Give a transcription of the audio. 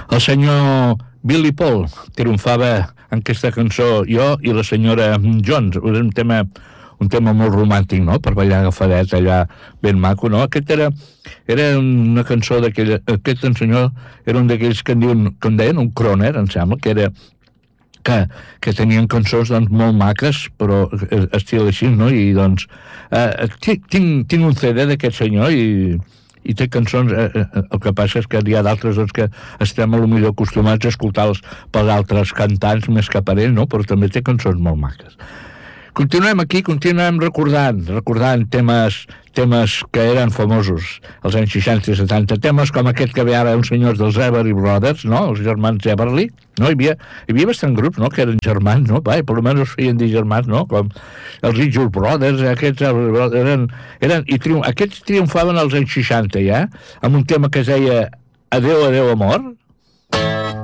El senyor Billy Paul triomfava en aquesta cançó, jo i la senyora Jones. Era un tema molt romàntic, no?, per ballar agafadet allà ben maco, no? Era una cançó d'aquella... Aquest senyor era un d'aquells que en deien un crooner, em sembla, que era que tenien cançons doncs, molt maques, però estil així, no? I doncs tinc un CD d'aquest senyor i té cançons, el que passa és que hi ha d'altres doncs, que estem potser acostumats a escoltar-los per altres cantants més que per ell, no? Però també té cançons molt maques. Continuem recordant temes que eren famosos als anys 60 i 70, temes com aquest que ve ara uns senyors dels Everly Brothers, no? Els germans Everly, no? Hi havia bastant grups, no?, que eren germans, no? Va, i per almenys es feien dir germans, no? Com els Ridgewood Brothers, aquests aquests triomfaven als anys 60 ja, amb un tema que es deia Adeu, adeu, amor,